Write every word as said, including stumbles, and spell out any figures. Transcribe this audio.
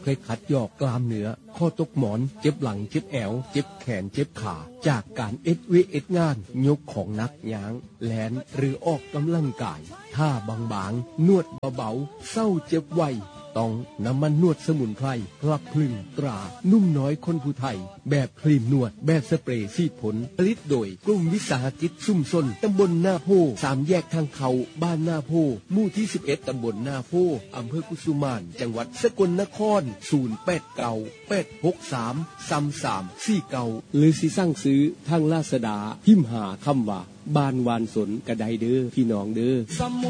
เคยขัดยอกกล้ามเนื้อข้อตกหมอนเจ็บหลังเจ็บแอวเจ็บแขนเจ็บขาจากการเอ็ดเวเอ็ดงานยกของหนักย้างแลนหรือออกกำลังกายท่าบางๆนวดเบาๆเศร้าเจ็บไวต้องน้ำมันนวดสมุนไพรพลักพลึงตรานุ่มน้อยคนผู้ไทยแบบครีมนวดแบบสเปรย์ซีดผลผลิตโดยกลุ่มวิสาหกิจชุมชนตำบลนาโพสามแยกทางเขาบ้านนาโพหมู่ที่สิบเอ็ดตำบลนาโพอำเภอกุสุมานจังหวัดสกลนครศูนย์ แปด เก้า แปด หก สาม สาม สาม สี่ เก้าหรือสิสั่งซื้อทางลาซาด้าพิมพ์หาคำว่าบ้านวานสนกระไดเด้อพี่น้องเด้อ